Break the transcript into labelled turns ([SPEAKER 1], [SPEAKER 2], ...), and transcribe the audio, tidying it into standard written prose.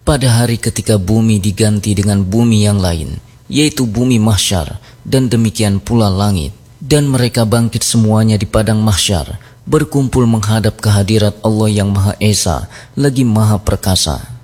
[SPEAKER 1] pada hari ketika bumi diganti dengan bumi yang lain, yaitu bumi mahsyar, dan demikian pula langit. Dan mereka bangkit semuanya di padang mahsyar, berkumpul menghadap kehadirat Allah yang Maha Esa, lagi Maha Perkasa.